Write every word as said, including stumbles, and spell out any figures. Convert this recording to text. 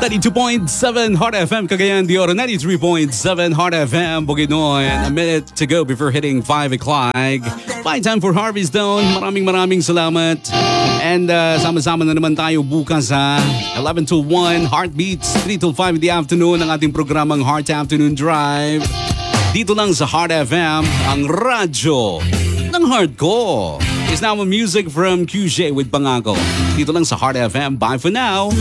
ninety-two point seven Heart F M, Cagayan de Oro. ninety-three point seven Heart F M, Bukidnon. A minute to go before hitting five o'clock. Flight time for Harvey Stone. Maraming maraming salamat. And uh, sama-sama na naman tayo bukas sa eleven to one Heartbeats, three to five in the afternoon ang ating programang Heart Afternoon Drive. Dito lang sa Heart F M, ang radyo ng heart ko. It's now a music from Q J with Pangako. Dito lang sa Heart F M. Bye for now.